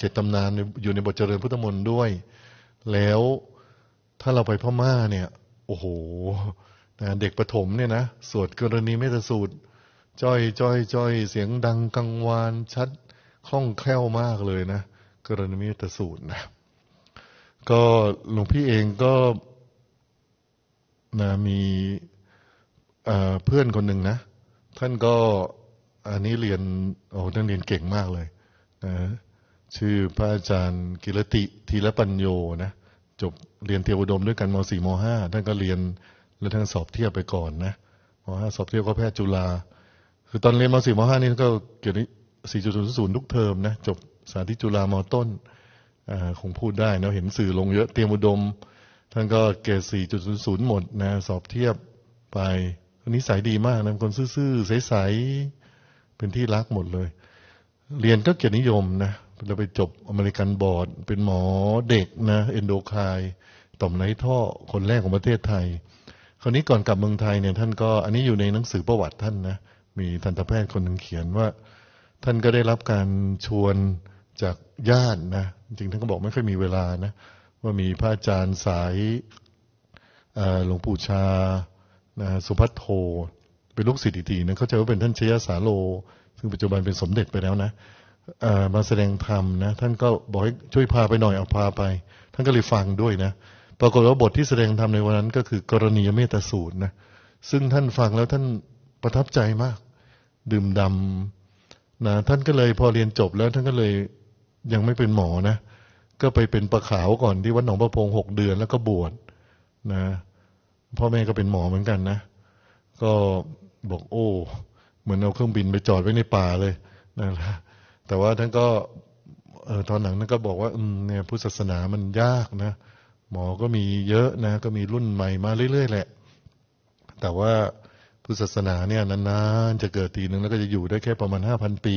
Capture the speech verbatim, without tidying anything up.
เจ็ดตำนานอยู่ในบทเจริญพุทธมนต์ด้วยแล้วถ้าเราไปพม่าเนี่ยโอ้โหนะเด็กประถมเนี่ยนะสวดกรณีเมตสูตรจ้อยจ้อยจ้อยเสียงดังกังวานชัดคล่องแคล่วมากเลยนะกรณีเมตสูตรนะก็หลวงพี่เองก็นะมีเพื่อนคนหนึ่งนะท่านก็อันนี้เรียนโอ้ท่านเรียนเก่งมากเลยนะชื่อพระอาจารย์กิรติธีรปัญโยนะจบเรียนเตรียมอุดมด้วยกันม สี่ ม ห้า ท่านก็เรียนแล้วท่านสอบเทียบไปก่อนนะม ห้า สอบเทียบก็แพทย์จุฬาคือตอนเรียนม สี่ ม ห้า นี่ก็เกียรติ สี่จุดศูนย์ศูนย์ ทุกเทอมนะจบสาธิตจุฬามต้นอ่าคงพูดได้นะเห็นสื่อลงเยอะเตรียมอุดมท่านก็เกรด สี่จุดศูนย์ศูนย์ หมดนะสอบเทียบไปนิสัยดีมากนะคนซื่อๆใสๆเป็นที่รักหมดเลยเรียนก็เกียรตินิยมนะเราไปจบอเมริกันบอร์ดเป็นหมอเด็กนะเอนโดไคน์ต่อมไร้ท่อคนแรกของประเทศไทยคราวนี้ก่อนกลับเมืองไทยเนี่ยท่านก็อันนี้อยู่ในหนังสือประวัติท่านนะมีทันตแพทย์คนหนึ่งเขียนว่าท่านก็ได้รับการชวนจากญาตินะจริงท่านก็บอกไม่ค่อยมีเวลานะว่ามีพระอาจารย์สายหลวงปู่ชานะสุภัทโทเป็นลูกศิษย์อีกทีนะเขาจะว่าเป็นท่านชยสาโลซึ่งปัจจุบันเป็นสมเด็จไปแล้วนะมาแสดงธรรมนะท่านก็บอกให้ช่วยพาไปหน่อยเอาพาไปท่านก็เลยฟังด้วยนะปรากฏว่าบทที่แสดงธรรมในวันนั้นก็คือกรณียเมตสูตรนะซึ่งท่านฟังแล้วท่านประทับใจมากดื่มดำนะท่านก็เลยพอเรียนจบแล้วท่านก็เลยยังไม่เป็นหมอนะก็ไปเป็นประขาวก่อนที่วัดหนองประพงหกเดือนแล้วก็บวชนะพ่อแม่ก็เป็นหมอเหมือนกันนะก็บอกโอ้เหมือนเอาเครื่องบินไปจอดไว้ในป่าเลยนะแต่ว่าท่านก็เออตอนหลังท่านก็บอกว่าอืมเนี่ยพุทธศาสนามันยากนะหมอก็มีเยอะนะก็มีรุ่นใหม่มาเรื่อยๆแหละแต่ว่าพุทธศาสนาเนี่ยนานๆจะเกิดทีนึงแล้วก็จะอยู่ได้แค่ประมาณ ห้าพัน ปี